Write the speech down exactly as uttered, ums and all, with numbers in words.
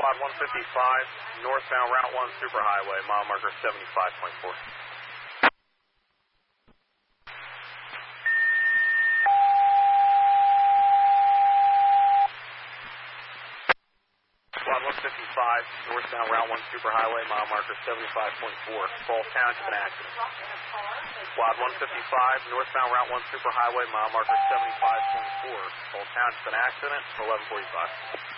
Squad one fifty-five, northbound Route one Superhighway, mile marker seventy-five point four. Squad one fifty-five, northbound Route one Superhighway, mile marker seventy-five point four. Falls Township, an accident. Squad one fifty-five, northbound Route one Superhighway, mile marker seventy-five point four. Falls Township, an accident, eleven forty-five.